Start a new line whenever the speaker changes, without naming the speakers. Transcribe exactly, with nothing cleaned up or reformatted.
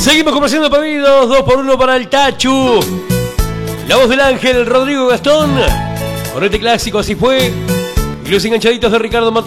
Seguimos complaciendo pedidos. Dos por uno para el Tachu. La voz del ángel Rodrigo Gastón. Con este clásico, así fue. Y los enganchaditos de Ricardo Matos.